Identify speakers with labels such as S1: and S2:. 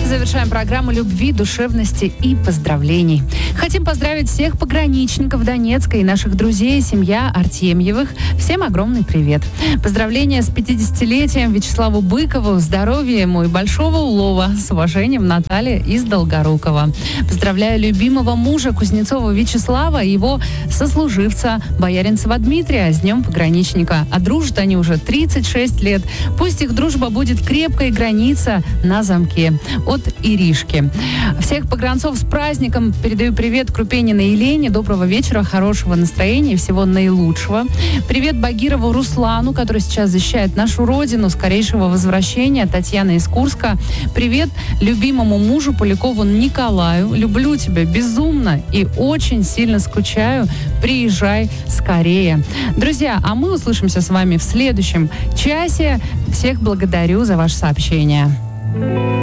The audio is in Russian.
S1: Завершаем программу любви, душевности и поздравлений. Хотим поздравить всех пограничников Донецка и наших друзей, семья Артемьевых. Всем огромный привет. Поздравления с 50-летием Вячеславу Быкову, здоровья ему и большого улова. С уважением, Наталья из Долгорукова. Поздравляю любимого мужа Кузнецова Вячеслава и его сослуживца Бояринцева Дмитрия с Днем пограничника. А дружат они уже 36 лет. Пусть их дружба будет крепкой, граница на замке. От Иришки. Всех погранцов с праздником. Передаю привет Крупениной Елене. Доброго вечера, хорошего настроения и всего наилучшего. Привет Багирову Руслану, который сейчас защищает нашу родину. Скорейшего возвращения. Татьяна из Курска. Привет любимому мужу Полякову Николаю. Люблю тебя безумно и очень сильно скучаю. Приезжай скорее. Друзья, а мы услышимся с вами в следующем часе. Всех благодарю за ваше сообщение.